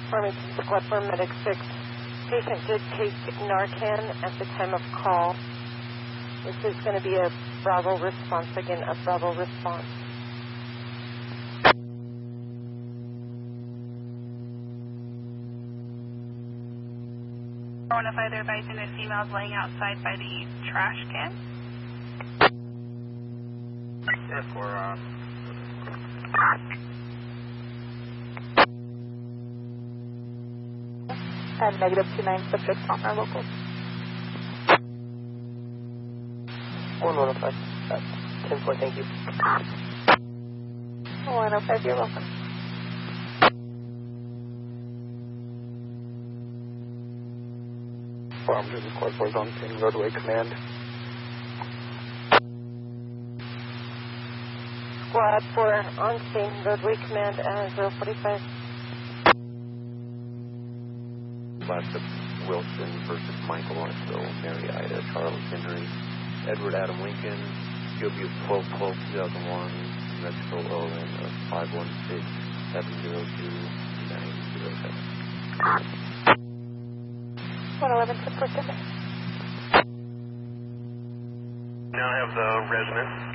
Farmington Squad 4 Medic 6. Patient did take Narcan at the time of call. This is going to be a Bravo response, again, a Bravo response. I want to either advising the females laying outside by the trash can. Yes, we're on. And -29 subject on our local. 105. 10-4, thank you. 105, you're welcome. Farmington Squad 4 is on scene, roadway command. Squad 4 on scene, roadway command 045. Last up Wilson versus Michael Arthur, Mary Ida, Charles Henry, Edward Adam Lincoln, Gilbert 12-12-2001, Mexico ON of 516-702-907. 111, 10-4, Now have the resident.